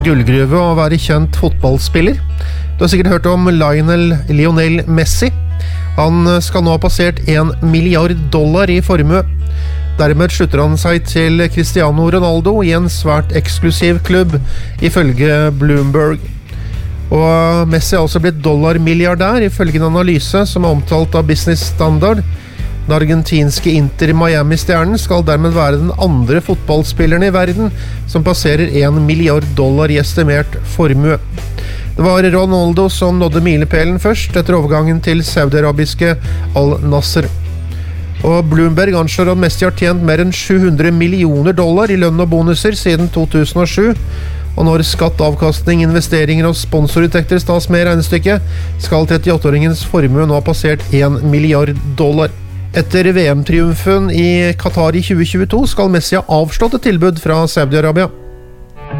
Gullgruve å være kjent fotballspiller. Du har sikkert hørt om Lionel Messi. Han skal nå ha passert $1 milliard i formue. Dermed slutter han seg til Cristiano Ronaldo i en svært eksklusiv klubb, ifølge Bloomberg. Og Messi er altså blitt dollarmilliardær, ifølge en analyse som er omtalt av Business Standard. Den argentinske Inter Miami-stjernen skal dermed være den andre fotballspilleren i verden som passerer $1 milliard i estimert formue. Det var Ronaldo som nådde milepælen først, etter overgangen til saudi-arabiske Al-Nasser. Og Bloomberg anslår at Messi har tjent mer enn $700 millioner i lønn og bonuser siden 2007. Og når skatt, avkastning, investeringer og sponsorinntekter tas med i regnestykket, skal 38-åringens formue nå ha passert $1 milliard. Etter VM-triumfen i Qatar i 2022 skal Messi ha avslått et tilbud fra Saudi-Arabia.